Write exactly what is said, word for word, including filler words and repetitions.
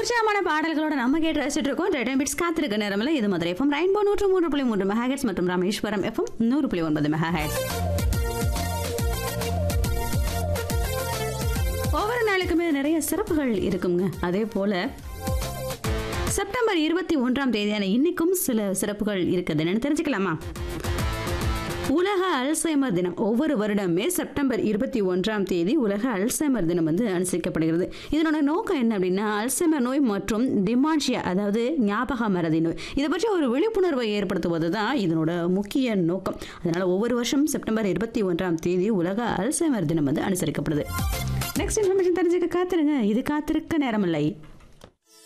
உற்சாகமான பாடல்களோட நம்ம கேட்டு ரசிச்சுட்டு இருக்கோம். ரெட் பிட்ஸ் காத்திருக்க நேரமில்ல. இது மதுரை எஃப்எம் ரெயின்போ நூற்று மூன்று புள்ளி மூன்று மெகாஹெட்ஸ் மற்றும் ராமேஸ்வரம் எஃப்எம் நூறு புள்ளி ஒன்பது மெகாஹெட்ஸ். ஒவ்வொரு நாளுக்குமே நிறைய சிறப்புகள் இருக்குங்க. அதே போல செப்டம்பர் இருபத்தி ஒன்றாம் தேதியான இன்னைக்கும் சில சிறப்புகள் இருக்குது. என்னன்னு தெரிஞ்சுக்கலாமா? உலக அல்சைமர் தினம். ஒவ்வொரு வருடமே செப்டம்பர் இருபத்தி ஒன்றாம் தேதி உலக அல்சைமர் தினம் வந்து அனுசரிக்கப்படுகிறது. இதனோட நோக்கம் என்ன அப்படின்னா, அல்சைமர் நோய் மற்றும் டிமான்ஷியா, அதாவது ஞாபக மறதி நோய், இதை பற்றி ஒரு விழிப்புணர்வை ஏற்படுத்துவது தான் இதனோட முக்கிய நோக்கம். அதனால ஒவ்வொரு வருஷம் செப்டம்பர் இருபத்தி ஒன்றாம் தேதி உலக அல்சைமர் தினம் வந்து அனுசரிக்கப்படுது. நெக்ஸ்ட் இன்ஃபர்மேஷன் தெரிஞ்சுக்க காத்திருங்க. இது காத்திருக்க நேரமில்லை.